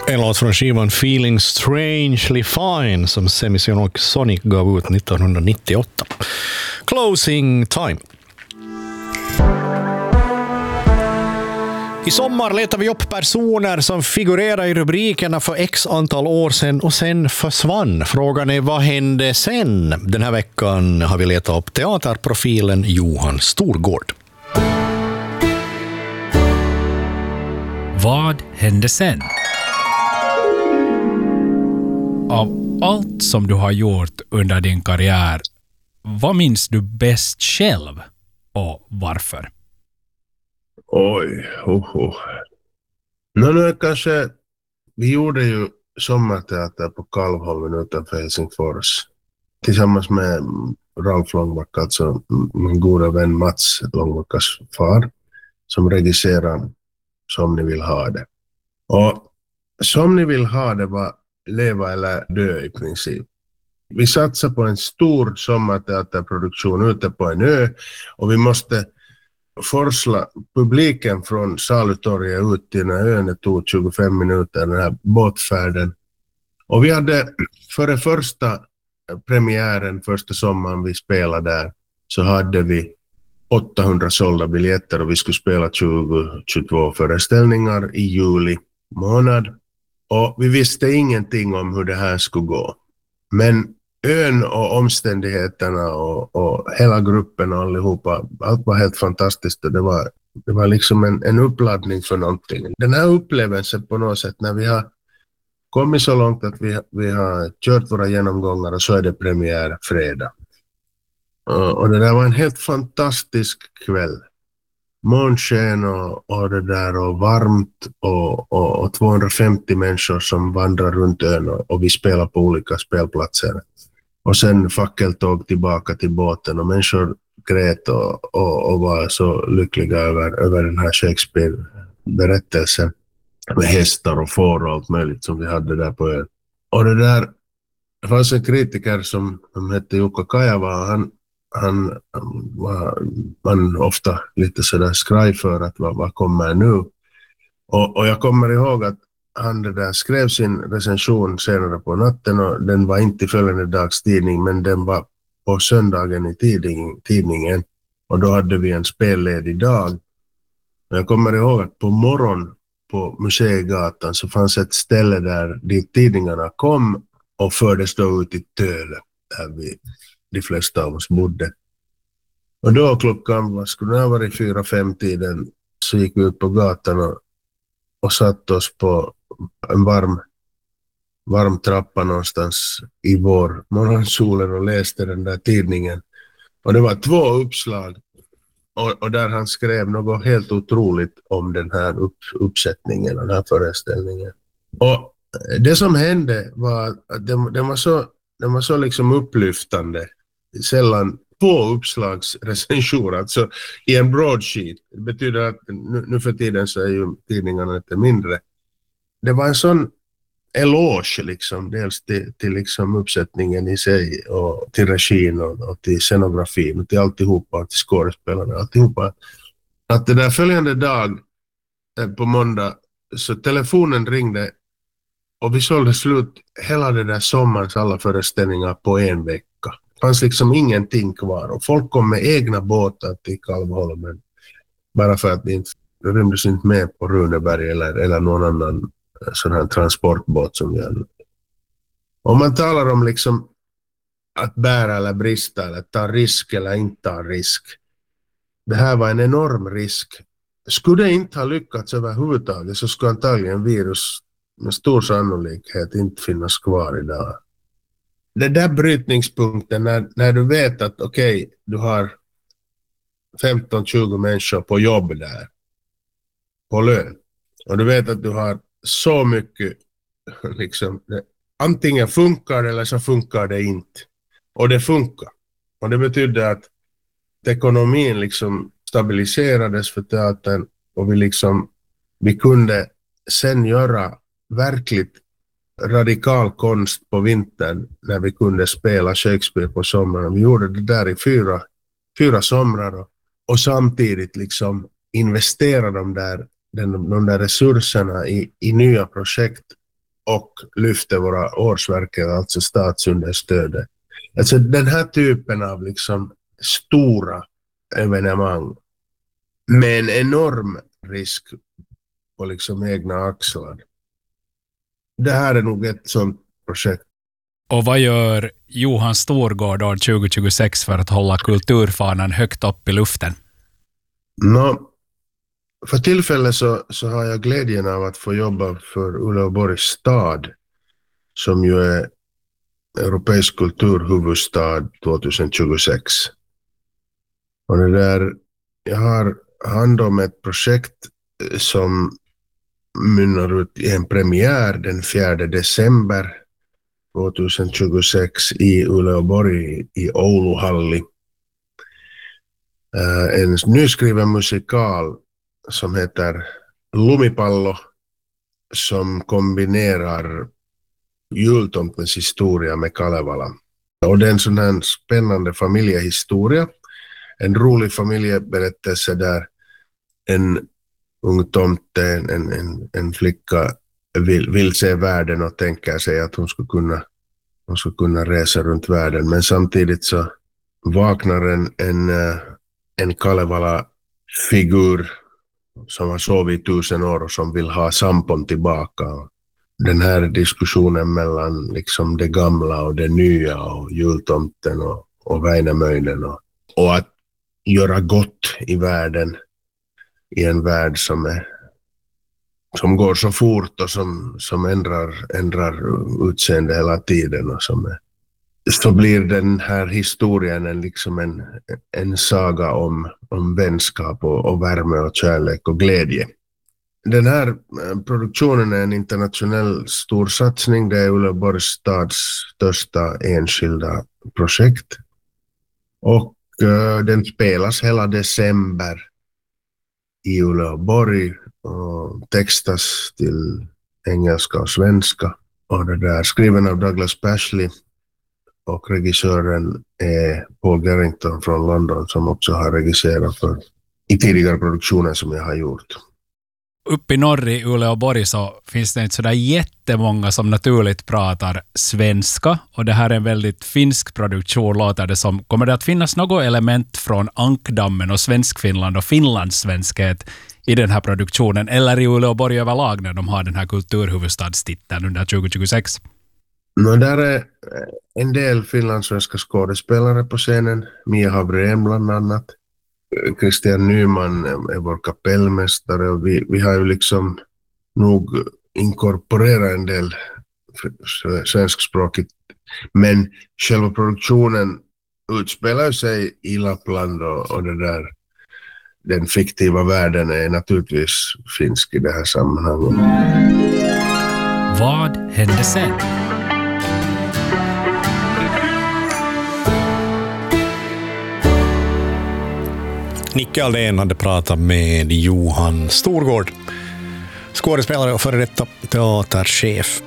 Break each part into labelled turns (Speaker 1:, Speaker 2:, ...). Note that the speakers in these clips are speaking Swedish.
Speaker 1: En låt från skivan Feeling Strangely Fine som Semisonic gav ut 1998. Closing Time. I sommar letar vi upp personer som figurerar i rubrikerna för x antal år sedan och sen försvann. Frågan är, vad hände sen? Den här veckan har vi letat upp teaterprofilen Johan Storgård.
Speaker 2: Vad hände sen? Av allt som du har gjort under din karriär, vad minns du bäst själv och varför?
Speaker 3: Oj, Nu kanske, vi gjorde ju sommarteater på Kalvholmen utanför Helsingfors tillsammans med Ralf Långbacka, alltså min goda vän Mats Långbackas far, som regisserar Som ni vill ha det. Och Som ni vill ha det var leva eller dö i princip. Vi satsar på en stor sommarteaterproduktion ute på en ö och vi måste forsla publiken från Salutorget ut till den här ön. Det tog 25 minuter, den här båtfärden. Och vi hade före första premiären, första sommaren vi spelade där, så hade vi 800 sålda biljetter och vi skulle spela 22 föreställningar i juli månad. Och vi visste ingenting om hur det här skulle gå. Men ön och omständigheterna och hela gruppen och allihopa, allt var helt fantastiskt. Och det var liksom en uppladdning för någonting. Den här upplevelsen på något sätt, när vi har kommit så långt att vi har kört våra genomgångar och så är det premiär fredag. Och det där var en helt fantastisk kväll. Månsken och det där och varmt och 250 människor som vandrar runt ön och vi spelar på olika spelplatser. Och sen fackeltåg tillbaka till båten och människor grät och var så lyckliga över den här Shakespeare-berättelsen med hästar och får och allt möjligt som vi hade där på ön. Och det fanns en kritiker som hette Jukka Kajava. Han var man ofta lite sådär skraj för att vad kommer nu. Och jag kommer ihåg att han det där skrev sin recension senare på natten och den var inte i följande dags tidning, men den var på söndagen i tidningen och då hade vi en spelledig dag. Och jag kommer ihåg att på morgon på Museigatan så fanns ett ställe där dit tidningarna kom och fördes då ut i Töle där de flesta av oss bodde. Och då klockan, vad skulle det ha varit, 4-5 tiden, så gick vi ut på gatan och satt oss på en varm trappa någonstans i vår morgonsolen och läste den där tidningen. Och det var 2 uppslag och där han skrev något helt otroligt om den här uppsättningen, den här föreställningen. Och det som hände var att den var så liksom upplyftande. Sällan 2 uppslagsrecensioner, alltså i en broadsheet. Det betyder att nu för tiden så är ju tidningarna lite mindre. Det var en sån eloge liksom, dels till liksom uppsättningen i sig och till regin och till scenografin och till alltihopa och till skådespelarna alltihopa. Att det där följande dag på måndag så telefonen ringde och vi sålde slut hela det där sommarens alla föreställningar på en vecka. Det fanns liksom ingenting kvar och folk kom med egna båtar till Kalvholmen bara för att det inte rymdes inte med på Runeberg eller någon annan sån här transportbåt som vi hade. Om man talar om liksom att bära eller brista eller ta risk eller inte ta risk. Det här var en enorm risk. Skulle det inte ha lyckats överhuvudtaget så skulle antagligen virus med stor sannolikhet inte finnas kvar idag. Det där brytningspunkten när du vet att okej, du har 15-20 människor på jobb där på lön och du vet att du har så mycket liksom, antingen funkar eller så funkar det inte och det funkar och det betyder att ekonomin liksom stabiliserades för teatern och vi kunde sen göra verkligt radikal konst på vintern när vi kunde spela Shakespeare på sommaren. Vi gjorde det där i fyra somrar och samtidigt liksom investera de där resurserna i nya projekt och lyfter våra årsverken, alltså statsunderstödet. Alltså den här typen av liksom stora evenemang med en enorm risk på liksom egna axlar. Det här är nog ett sånt projekt.
Speaker 2: Och vad gör Johan Storgård år 2026 för att hålla kulturfanan högt upp i luften?
Speaker 3: För tillfället så har jag glädjen av att få jobba för Uleåborgs stad, som ju är europeisk kulturhuvudstad 2026. Och det där, jag har hand om ett projekt som mynnar ut i en premiär den 4 december 2026 i Uleåborg i Ouluhalli. En nyskriven musikal som heter Lumipallo, som kombinerar jultomtens historia med Kalevala. Och det är en sån här spännande familjehistoria. En rolig familjeberättelse där en ung tomte, en flicka vill se världen och tänker sig att hon skulle kunna resa runt världen. Men samtidigt så vaknar en Kalevala-figur som har sovit i 1000 år och som vill ha sampon tillbaka. Den här diskussionen mellan liksom det gamla och det nya och jultomten och Väinämöinen och att göra gott i världen, i en värld som går så fort och som ändrar utseende hela tiden, och så blir den här historien liksom en saga om vänskap och värme och kärlek och glädje. Den här produktionen är en internationell stor satsning. Det är Uleåborgs stads största enskilda projekt. Och den spelas hela december i Uleåborg och textas till engelska och svenska. Och det där skriven av Douglas Pashley, och regissören är Paul Garrington från London, som också har regisserat i tidigare produktioner som jag har gjort.
Speaker 2: Uppe i norr i Uleåborg så finns det inte så där jättemånga som naturligt pratar svenska, och det här är en väldigt finsk produktion, låter det som. Kommer det att finnas något element från Ankdammen och Svenskfinland och finlandssvenskhet i den här produktionen, eller i Uleåborg överlag när de har den här kulturhuvudstadstiteln under 2026?
Speaker 3: Där är en del finlandssvenska skådespelare på scenen, Mia Havrén bland annat. Christian Nyman är vår kapellmästare, och vi har ju liksom nog inkorporerat en del svenskspråkigt, men själva produktionen utspelar sig i Lappland, och det där, den fiktiva världen är naturligtvis finsk i det här sammanhanget.
Speaker 2: Vad hände sen?
Speaker 1: Nicke Aldén hade pratat med Johan Storgård, skådespelare och före detta teaterchef.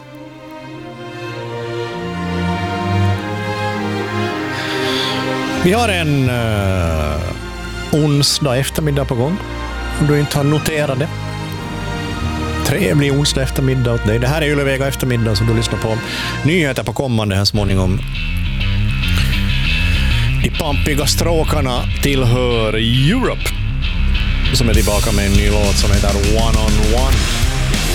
Speaker 1: Vi har en onsdag eftermiddag på gång, om du inte har noterat det. Trevlig onsdag eftermiddag åt dig. Det här är Ylevega eftermiddag, så du lyssnar på nyheter på kommande här småningom. De pampiga stråkarna tillhör Europe, som är tillbaka med en ny låt som heter One on One.